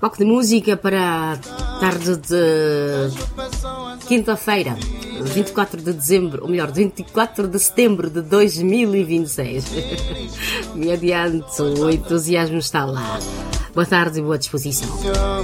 Pouco de música para a tarde de quinta-feira, 24 de dezembro, ou melhor, 24 de setembro de 2026. Me adianto, o entusiasmo está lá. Boa tarde e boa disposição.